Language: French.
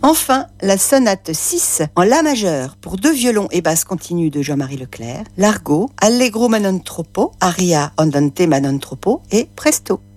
Enfin, la sonate 6 en La majeur pour 2 violons et basse continue de Jean-Marie Leclerc, Largo, Allegro ma non troppo, Aria andante ma non troppo et Presto.